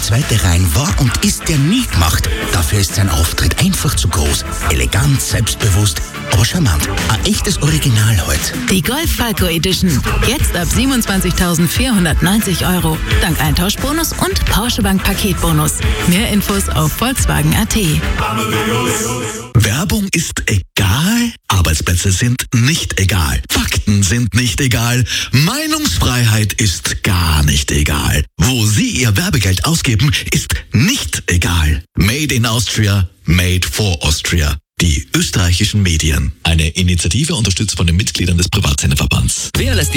zweite Reihe war und ist der nie gemacht. Dafür ist sein Auftritt einfach zu groß. Elegant, selbstbewusst, aber charmant. Ein echtes Original heute. Die Golf Falco Edition. Jetzt ab 27.490 €. Dank Eintauschbonus und Porsche Bank Paketbonus. Mehr Infos auf Volkswagen.at. Werbung ist egal, Arbeitsplätze sind nicht egal, Fakten sind nicht egal, Meinungsfreiheit ist gar nicht egal. Wo Sie Ihr Werbegeld ausgeben, ist nicht egal. Made in Austria, made for Austria. Die österreichischen Medien. Eine Initiative unterstützt von den Mitgliedern des Privatsenderverbands. Wer lässt